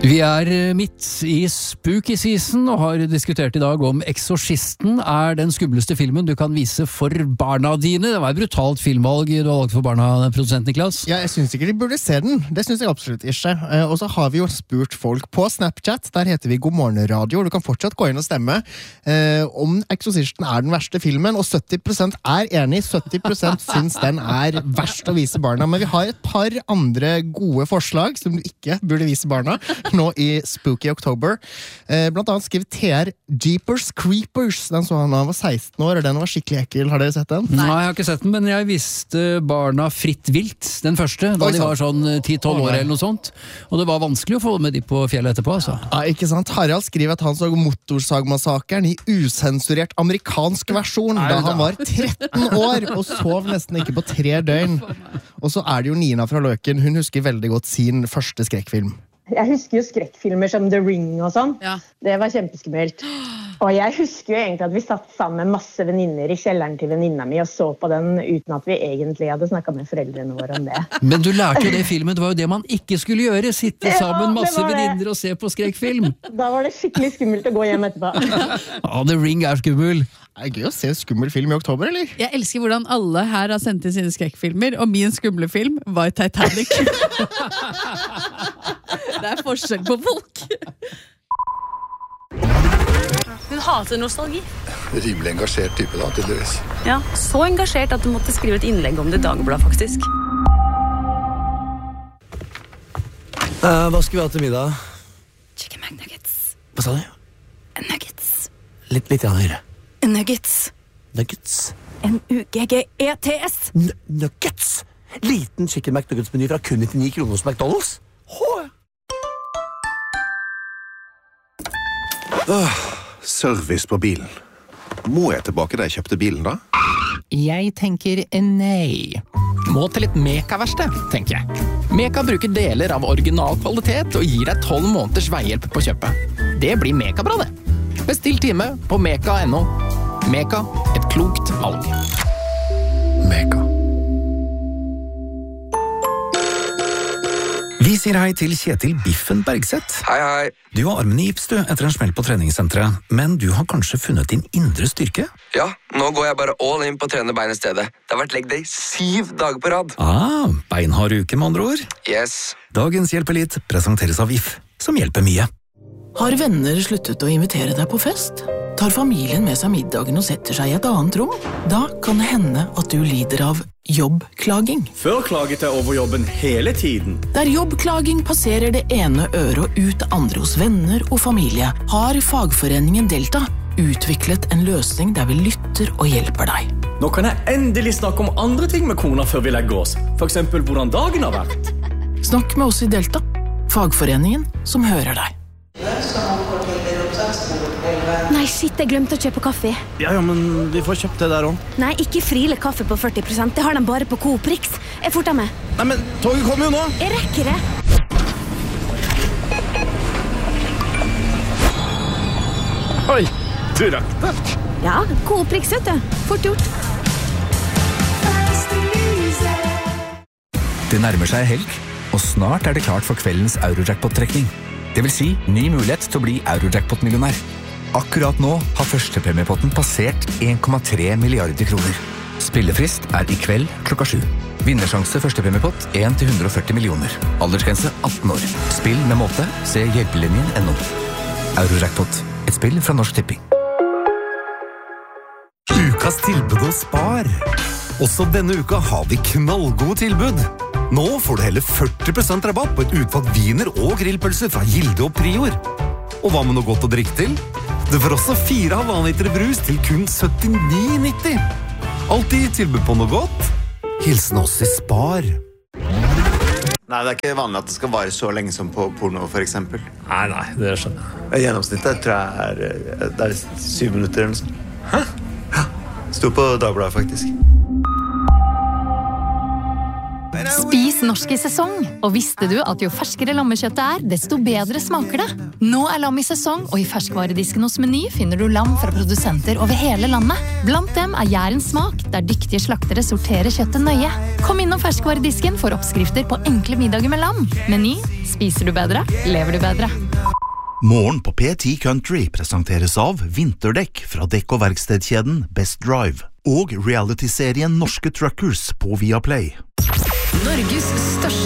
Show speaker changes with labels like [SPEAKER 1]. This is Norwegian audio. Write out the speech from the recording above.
[SPEAKER 1] Vi midt i spooky season og har diskutert I dag om Eksorsisten den skumleste filmen du kan vise for barna dine. Det var et brutalt filmvalg du har valgt for barna, produsent Niklas.
[SPEAKER 2] Ja, jeg synes ikke de burde se den. Det synes jeg absolutt ikke. Og så har vi jo spurt folk på Snapchat. Der heter vi God Morgen Radio. Du kan fortsatt gå inn og stemme om Eksorsisten den verste filmen, og 70% enig. 70% synes den verst å vise barna. Men vi har et par andre gode forslag som du ikke burde vise barna nå I Spooky October. Blant annet skrev TR Jeepers Creepers. Den så han da han var 16 år, og den var skikkelig ekkel. Har dere sett den?
[SPEAKER 1] Nei, jeg har ikke sett den, men jeg visste barna Fritt Vilt, den første, da de var sånn 10-12 år eller noe sånt. Og det var vanskelig å få med de på fjellet etterpå, altså.
[SPEAKER 2] Ja, ikke sant? Harald skriver at han så Motorsagmassakren I usensurert amerikansk versjon, da han var 13 år, og sov nesten ikke på 3 døgn. Og så det jo Nina fra Løken, hun husker veldig godt sin første skrekkfilm.
[SPEAKER 3] Jeg husker jo skrekkfilmer som The Ring og sånn.
[SPEAKER 4] Ja.
[SPEAKER 3] Det var kjempeskummelt. Og jeg husker jo egentlig at vi satt sammen med masse venninner I kjelleren til venninna mi og så på den uten at vi egentlig hadde snakket med foreldrene våre om det.
[SPEAKER 1] Men du lærte jo det I filmen, det var jo det man ikke skulle gjøre, sitte sammen masse venninner og se på skrekkfilm.
[SPEAKER 3] Da var det skikkelig skummelt å gå hjem etterpå.
[SPEAKER 1] Ja, The Ring skummel.
[SPEAKER 2] Det gøy å se skummel film I oktober, eller?
[SPEAKER 4] Jeg elsker hvordan alle her har sendt inn sine skrekkfilmer, og min skumle film var Titanic. Det forskjell på folk.
[SPEAKER 5] Hun hater nostalgi.
[SPEAKER 6] Rimelig engasjert type da, tydeligvis.
[SPEAKER 5] Ja, så engasjert at du måtte skrive et innlegg om det I Dagbladet, faktisk.
[SPEAKER 7] Hva skal vi ha til middag?
[SPEAKER 5] Chicken McNuggets.
[SPEAKER 7] Hva sa du?
[SPEAKER 5] Nuggets.
[SPEAKER 7] Litt høyere.
[SPEAKER 5] Nuggets.
[SPEAKER 7] Nuggets?
[SPEAKER 5] N-U-G-G-E-T-S.
[SPEAKER 7] Nuggets? Liten chicken McNuggets-meny fra kun 99 kroner hos McDonald's?
[SPEAKER 6] Service på bilen. Må jeg tilbake da jeg kjøpte bilen da?
[SPEAKER 8] Jeg tenker nei. Må til et Meka-verksted, tenker jeg. Meka bruker deler av original kvalitet og gir deg 12 måneders veihjelp på kjøpet. Det blir Meka-bra det. Bestill time på meka.no. Meka, et klokt valg.
[SPEAKER 6] Meka.
[SPEAKER 9] Vi sier hei til Kjetil Biffen Bergseth.
[SPEAKER 10] Hei.
[SPEAKER 9] Du har armen I gips du, etter en smell på treningssenteret, men du har kanskje funnet din indre styrke?
[SPEAKER 10] Ja, nå går jeg bare all in på å trene bein I stedet. Det har vært leg day 7 dager på rad.
[SPEAKER 9] Beinhard uke med andre ord.
[SPEAKER 10] Yes.
[SPEAKER 9] Dagens Hjelpelit presenteres av VIF, som hjelper mye.
[SPEAKER 11] Har venner sluttet å invitere deg på fest? Tar familien med seg middagen og setter seg I et annet rom? Da kan det hende at du lider av jobbklaging.
[SPEAKER 12] Før klaget jeg over jobben hele tiden.
[SPEAKER 11] Der jobbklaging passerer det ene øret og ut andre hos venner og familie, har fagforeningen Delta utviklet en løsning der vi lytter og hjelper deg.
[SPEAKER 12] Nå kan jeg endelig snakke om andre ting med kona før vi legger oss. For eksempel hvordan dagen har vært.
[SPEAKER 11] Snakk med oss I Delta, fagforeningen som hører deg.
[SPEAKER 13] Nei, shit, jeg glemte å kjøpe kaffe.
[SPEAKER 7] Ja, men vi får kjøpt det der også.
[SPEAKER 13] Nei, ikke Friele kaffe på 40%. Det har de bare på Coop Rix. Jeg forter meg.
[SPEAKER 7] Nei, men toget kommer jo nå.
[SPEAKER 13] Jeg rekker det.
[SPEAKER 7] Oi, du rakk det.
[SPEAKER 13] Ja, Coop Rix, vet du. Fort gjort.
[SPEAKER 9] Det nærmer seg helg, og snart det klart for kveldens Eurojackpot-trekning. Det vil si, ny mulighet til å bli Eurojackpot-millionær. Akkurat nå har førstepremiepotten passert 1,3 milliarder kroner. Spillefrist I kveld klokka 7. Vinnersjanse førstepremiepott 1-140 millioner. Aldersgrense 18 år. Spill med måte. Se hjelpelinjen.no. Eurojackpot. Et spill fra Norsk Tipping.
[SPEAKER 14] Ukas tilbud hos Spar. Også denne uka har vi knallgode tilbud. Nå får du hele 40% rabatt på et utvalgt viner og grillpølser fra Gilde og Prior. Og hva med noe godt å drikke til? Du får også 4,5 liter brus til kun 79,90. Alltid tilbud på noe godt. Hilsen oss I Spar.
[SPEAKER 15] Nei, det ikke vanlig at det skal vare så lenge som på porno, for eksempel.
[SPEAKER 7] Nei, det skjønner jeg.
[SPEAKER 15] Gjennomsnittet tror jeg det 7 minutter eller noe sånt. Hæ? Ja, stod på Dagbladet faktisk.
[SPEAKER 16] Spis Norges norske sesong. Og visste du at jo ferskere lammekjøttet desto bedre smaker det? Nå lam i sesong, og i ferskvaredisken hos Meny finner du lam fra produsenter over hele landet. Blant dem Jærens smak, der dyktige slaktere sorterer kjøttet nøye. Kom innom ferskvaredisken for oppskrifter på enkle middager med lam. Meny, spiser du bedre, lever du bedre.
[SPEAKER 17] Morgen på P10 Country presenteres av vinterdekk fra dekk- og verkstedkjeden Best Drive og reality-serien Norske Truckers på Viaplay.
[SPEAKER 16] Norges største